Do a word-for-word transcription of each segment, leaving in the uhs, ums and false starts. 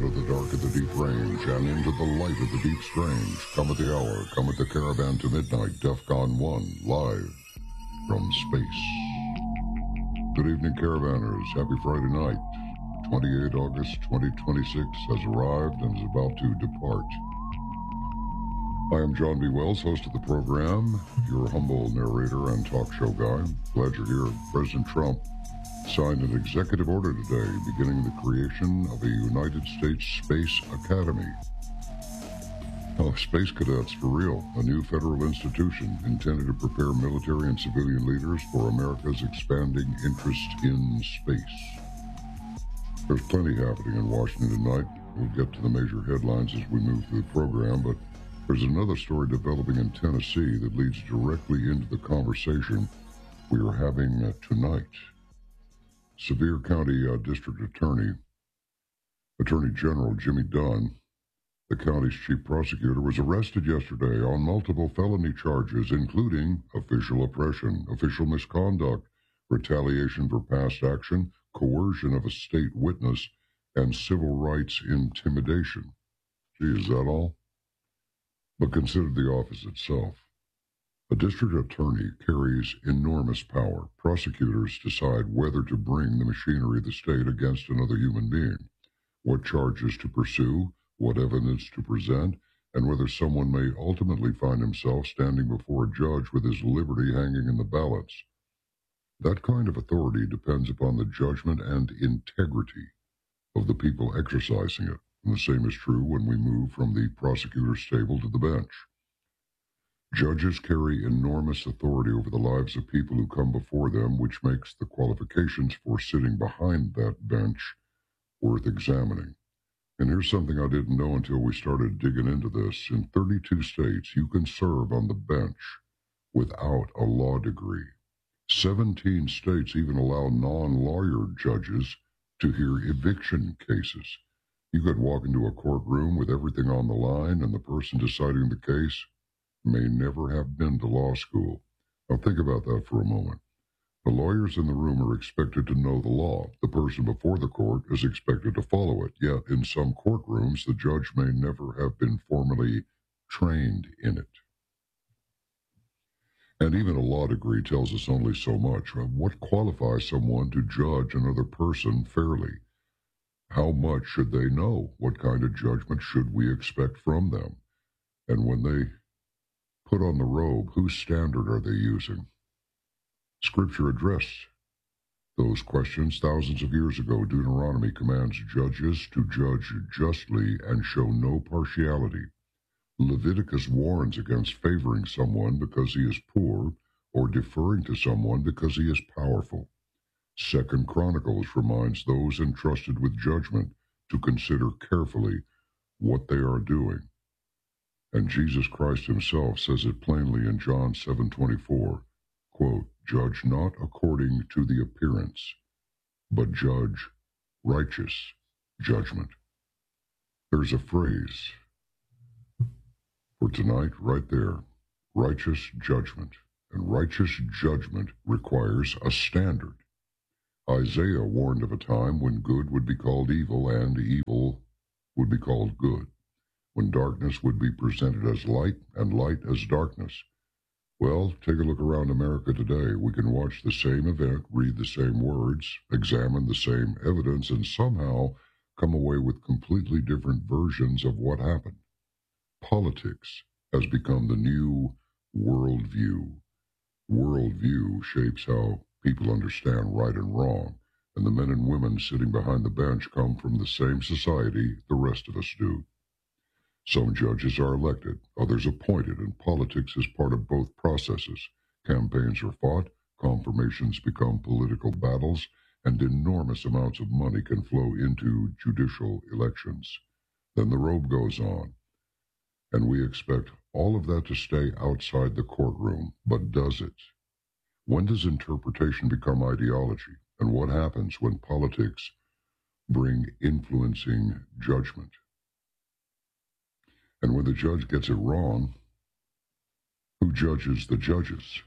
of the dark of the deep range and into the light of the deep strange. Come at the hour, come at the caravan to midnight, DEFCON one, live from space. Good evening, caravanners. Happy Friday night. twenty-eighth of August, twenty twenty-six has arrived and is about to depart. I am John B. Wells, host of the program, your humble narrator and talk show guy. Glad you're here. President Trump signed an executive order today beginning the creation of a United States Space Academy. Oh, Space Cadets for real, a new federal institution intended to prepare military and civilian leaders for America's expanding interest in space. There's plenty happening in Washington tonight. We'll get to the major headlines as we move through the program, but there's another story developing in Tennessee that leads directly into the conversation we are having uh, tonight. Sevier County uh, District Attorney, Attorney General Jimmy Dunn, the county's chief prosecutor, was arrested yesterday on multiple felony charges, including official oppression, official misconduct, retaliation for past action, coercion of a state witness, and civil rights intimidation. Gee, is that all? But consider the office itself. A district attorney carries enormous power. Prosecutors decide whether to bring the machinery of the state against another human being, what charges to pursue, what evidence to present, and whether someone may ultimately find himself standing before a judge with his liberty hanging in the balance. That kind of authority depends upon the judgment and integrity of the people exercising it. And the same is true when we move from the prosecutor's table to the bench. Judges carry enormous authority over the lives of people who come before them, which makes the qualifications for sitting behind that bench worth examining. And here's something I didn't know until we started digging into this. In thirty-two states, you can serve on the bench without a law degree. seventeen states even allow non-lawyer judges to hear eviction cases. You could walk into a courtroom with everything on the line, and the person deciding the case may never have been to law school. Now think about that for a moment. The lawyers in the room are expected to know the law. The person before the court is expected to follow it. Yet in some courtrooms, the judge may never have been formally trained in it. And even a law degree tells us only so much. What qualifies someone to judge another person fairly? How much should they know? What kind of judgment should we expect from them? And when they put on the robe, whose standard are they using? Scripture addressed those questions thousands of years ago. Deuteronomy commands judges to judge justly and show no partiality. Leviticus warns against favoring someone because he is poor or deferring to someone because he is powerful. Second Chronicles reminds those entrusted with judgment to consider carefully what they are doing. And Jesus Christ himself says it plainly in John seven twenty-four, quote, "Judge not according to the appearance, but judge righteous judgment." There's a phrase for tonight right there, righteous judgment. And righteous judgment requires a standard. Isaiah warned of a time when good would be called evil and evil would be called good, when darkness would be presented as light and light as darkness. Well, take a look around America today. We can watch the same event, read the same words, examine the same evidence, and somehow come away with completely different versions of what happened. Politics has become the new worldview. Worldview shapes how people understand right and wrong, and the men and women sitting behind the bench come from the same society the rest of us do. Some judges are elected, others appointed, and politics is part of both processes. Campaigns are fought, confirmations become political battles, and enormous amounts of money can flow into judicial elections. Then the robe goes on, and we expect all of that to stay outside the courtroom. But does it? When does interpretation become ideology? And what happens when politics bring influencing judgment? And when the judge gets it wrong, who judges the judges?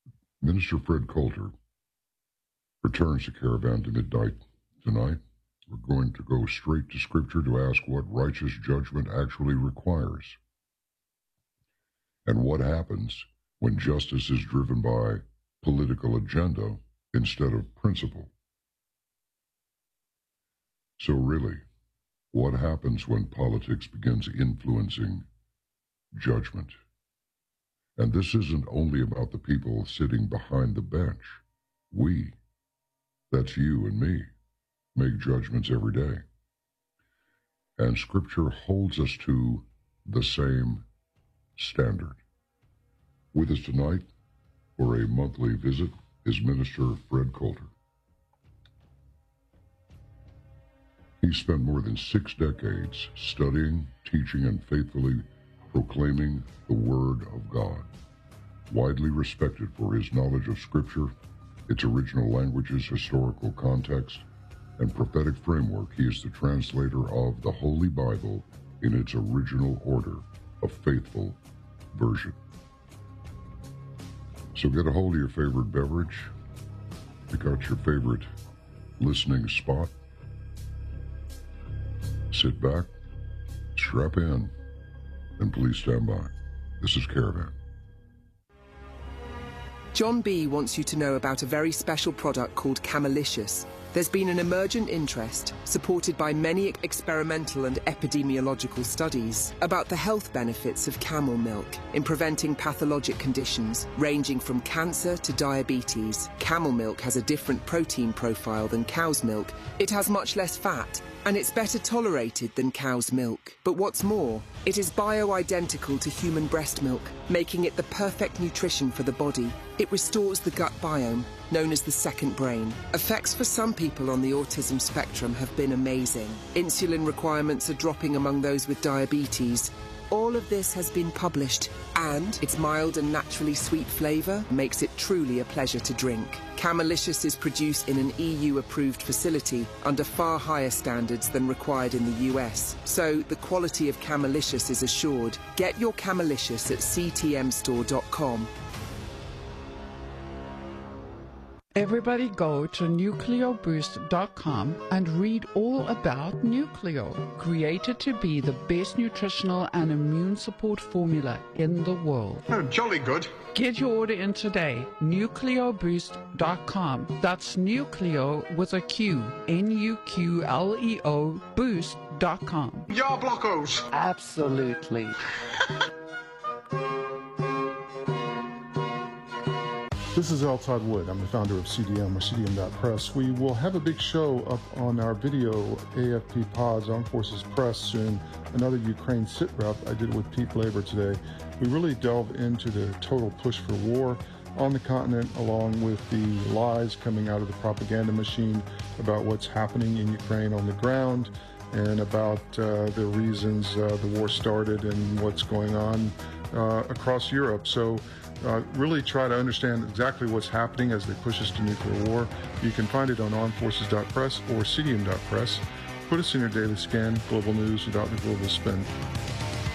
Minister Fred Coulter returns to Caravan to midnight tonight. we're going to go straight to Scripture to ask what righteous judgment actually requires. And what happens when justice is driven by political agenda instead of principle. So really, what happens when politics begins influencing judgment? And this isn't only about the people sitting behind the bench. We, that's you and me, make judgments every day. And Scripture holds us to the same standard. With us tonight for a monthly visit is Minister Fred Coulter. He spent more than six decades studying, teaching, and faithfully proclaiming the Word of God. Widely respected for his knowledge of Scripture, its original languages, historical context, and prophetic framework, he is the translator of the Holy Bible in its original order, a faithful version. So get a hold of your favorite beverage, pick out your favorite listening spot, sit back, strap in, and please stand by. This is Caravan. John B. wants you to know about a very special product called Camelicious. There's been an emergent interest, supported by many experimental and epidemiological studies, about the health benefits of camel milk in preventing pathologic conditions ranging from cancer to diabetes. Camel milk has a different protein profile than cow's milk. It has much less fat, and it's better tolerated than cow's milk. But what's more, it is bio-identical to human breast milk, making it the perfect nutrition for the body. It restores the gut biome, known as the second brain. Effects for some people on the autism spectrum have been amazing. Insulin requirements are dropping among those with diabetes. All of this has been published, and its mild and naturally sweet flavour makes it truly a pleasure to drink. Camelicious is produced in an E U-approved facility under far higher standards than required in the U S, so the quality of Camelicious is assured. Get your Camelicious at c t m store dot com. Everybody go to nucleo boost dot com and read all about Nucleo, created to be the best nutritional and immune support formula in the world. Oh, jolly good. Get your order in today, nucleo boost dot com. That's Nucleo with a Q, N U Q L E O, boost dot com. Yar blockos. Absolutely. This is L. Todd Wood. I'm the founder of C D M, or C D M dot press. We will have a big show up on our video, A F P Pods, Armed Forces Press, soon. Another Ukraine sit-rep. I did it with Pete Blaber today. We really delve into the total push for war on the continent, along with the lies coming out of the propaganda machine about what's happening in Ukraine on the ground, and about uh, the reasons uh, the war started and what's going on uh, across Europe. So uh, really try to understand exactly what's happening as they push us to nuclear war. You can find it on armed forces dot press or C D M dot press. Put us in your daily scan, global news without the global spin.